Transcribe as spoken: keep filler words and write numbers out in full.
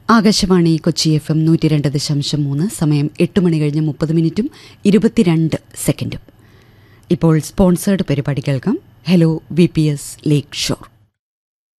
Akashvani Kochi F M നൂറ്റി രണ്ട് ദശാംശം മൂന്ന്. സമയം എട്ട് മണി കഴിഞ്ഞ് മുപ്പത് മിനിറ്റും ഇരുപത്തിരണ്ട് സെക്കൻഡും. ഇപ്പോൾ സ്പോൺസേർഡ് പരിപാടി കേൾക്കാം. ഹലോ വി പി എസ് ലേക്ക് ഷോർ.